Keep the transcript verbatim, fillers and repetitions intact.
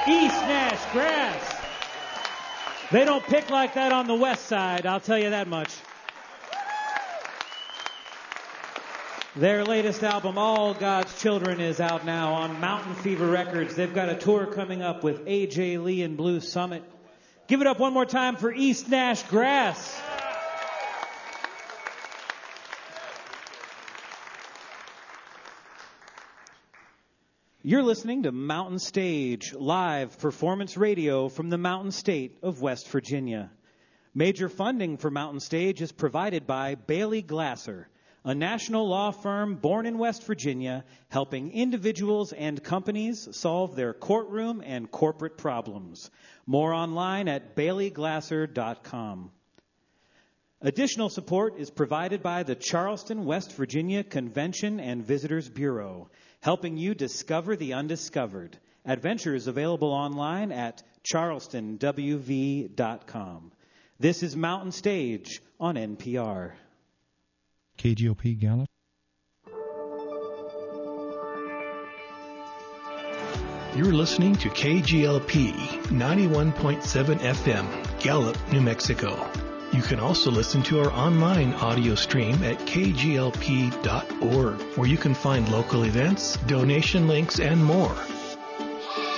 East Nash Grass. They don't pick like that on the west side, I'll tell you that much. Their latest album, All God's Children, is out now on Mountain Fever Records. They've got a tour coming up with A J Lee and Blue Summit. Give it up one more time for East Nash Grass. You're listening to Mountain Stage, live performance radio from the Mountain State of West Virginia. Major funding for Mountain Stage is provided by Bailey Glasser, a national law firm born in West Virginia, helping individuals and companies solve their courtroom and corporate problems. More online at bailey glasser dot com. Additional support is provided by the Charleston, West Virginia Convention and Visitors Bureau, helping you discover the undiscovered. Adventures available online at charleston w v dot com. This is Mountain Stage on N P R. K G L P Gallup. You're listening to K G L P ninety-one point seven F M, Gallup, New Mexico. You can also listen to our online audio stream at k g l p dot org, where you can find local events, donation links, and more.